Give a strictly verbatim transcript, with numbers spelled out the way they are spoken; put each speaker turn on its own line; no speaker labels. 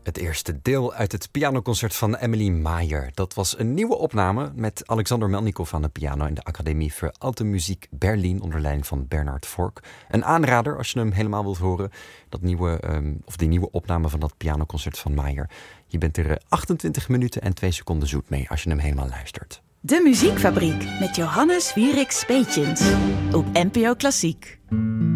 Het eerste deel uit het pianoconcert van Emily Mayer. Dat was een nieuwe opname met Alexander Melnikov aan de piano in de Academie für Alte Musik Berlin onder leiding van Bernhard Fork. Een aanrader als je hem helemaal wilt horen. Dat nieuwe, um, of die nieuwe opname van dat pianoconcert van Mayer. Je bent er achtentwintig minuten en twee seconden zoet mee als je hem helemaal luistert.
De Muziekfabriek met Johannes Wierik Speetjens op N P O Klassiek.